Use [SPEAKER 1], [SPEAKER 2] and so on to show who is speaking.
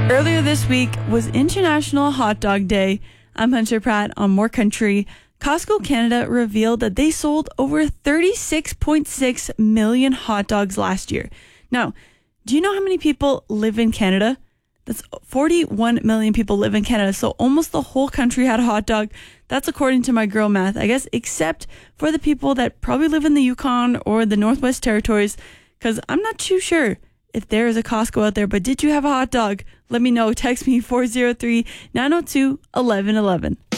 [SPEAKER 1] Earlier this week was International Hot Dog Day. I'm Hunter Pratt on More Country. Costco Canada revealed that they sold over 36.6 million hot dogs last year. Now, do you know how many people live in Canada? That's 41 million people live in Canada, so almost the whole country had a hot dog. That's according to my girl math, I guess, except for the people that probably live in the Yukon or the Northwest Territories, because I'm not too sure if there is a Costco out there, but did you have a hot dog? Let me know. Text me 403-902-1111.